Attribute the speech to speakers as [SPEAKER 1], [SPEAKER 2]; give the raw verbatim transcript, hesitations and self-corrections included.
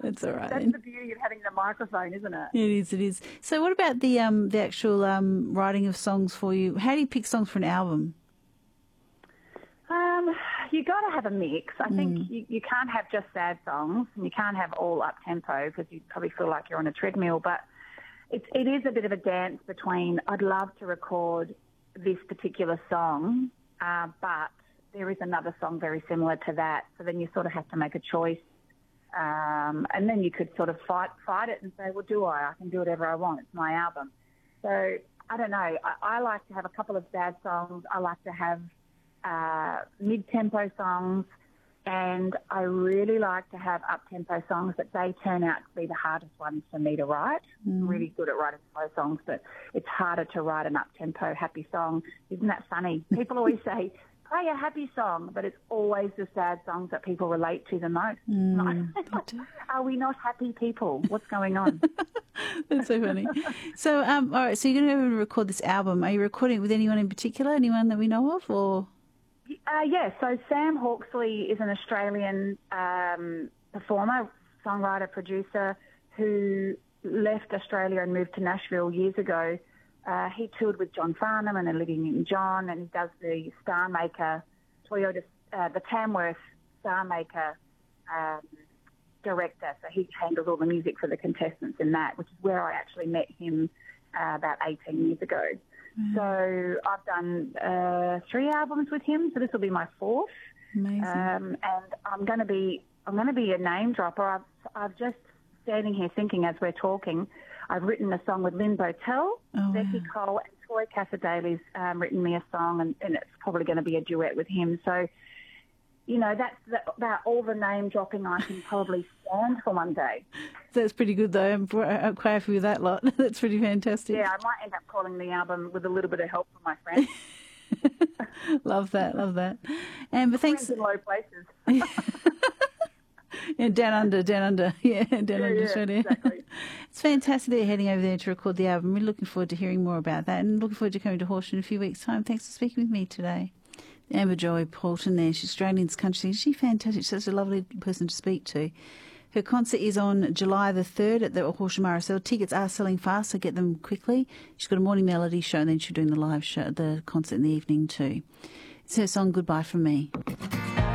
[SPEAKER 1] That's all right.
[SPEAKER 2] That's
[SPEAKER 1] then.
[SPEAKER 2] the beauty of having the microphone, isn't it?
[SPEAKER 1] It is, it is. So what about the um the actual um writing of songs for you? How do you pick songs for an album?
[SPEAKER 2] Um, you got to have a mix. I
[SPEAKER 1] Mm.
[SPEAKER 2] think you, you can't have just sad songs, and you can't have all up tempo because you probably feel like you're on a treadmill. But it, it is a bit of a dance between. I'd love to record this particular song, uh, but there is another song very similar to that. So then you sort of have to make a choice, um, and then you could sort of fight fight it and say, well, do I? I can do whatever I want. It's my album. So I don't know. I, I like to have a couple of sad songs. I like to have uh, mid-tempo songs, and I really like to have up-tempo songs, but they turn out to be the hardest ones for me to write.
[SPEAKER 1] Mm.
[SPEAKER 2] I'm really good at writing slow songs, but it's harder to write an up-tempo happy song. Isn't that funny? People always say, play a happy song, but it's always the sad songs that people relate to the most.
[SPEAKER 1] Mm.
[SPEAKER 2] Are we not happy people? What's going on?
[SPEAKER 1] That's so funny. So, um, all right, so you're going to record this album. Are you recording it with anyone in particular, anyone that we know of, or...?
[SPEAKER 2] Uh, yeah, so Sam Hawksley is an Australian um, performer, songwriter, producer who left Australia and moved to Nashville years ago. Uh, he toured with John Farnham and Olivia Newton-John, and he does the Star Maker, Toyota, uh, the Tamworth Star Maker um, director. So he handles all the music for the contestants in that, which is where I actually met him uh, about eighteen years ago. Mm. So I've done uh, three albums with him, so this will be my fourth.
[SPEAKER 1] Amazing.
[SPEAKER 2] Um, and I'm going to be I'm going to be a name dropper. I've I've just standing here thinking as we're talking. I've written a song with Lynn Botel,
[SPEAKER 1] oh,
[SPEAKER 2] Becky
[SPEAKER 1] wow.
[SPEAKER 2] Cole, and Troy Cassadaly's um, written me a song, and, and it's probably going to be a duet with him. So, you know, that's the, about all the name dropping I can probably stand for one day.
[SPEAKER 1] That's pretty good, though. I'm, I'm quite happy with that lot. That's pretty fantastic.
[SPEAKER 2] Yeah, I might end up calling the album with a little bit of help from my friends.
[SPEAKER 1] Love that, love that. And but thanks.
[SPEAKER 2] Friends in low places.
[SPEAKER 1] Yeah, down under, down under. Yeah, down
[SPEAKER 2] yeah,
[SPEAKER 1] under
[SPEAKER 2] yeah,
[SPEAKER 1] Australia.
[SPEAKER 2] Exactly.
[SPEAKER 1] It's fantastic that you're heading over there to record the album. We're looking forward to hearing more about that and looking forward to coming to Horsham in a few weeks' time. Thanks for speaking with me today. Amber Joy Poulton there. She's Australian's country singer. She's fantastic. She's such a lovely person to speak to. Her concert is on July the third at the Horsham R S L. Tickets are selling fast, so get them quickly. She's got a morning melody show and then she's doing the live show, the concert in the evening too. It's her song Goodbye From Me.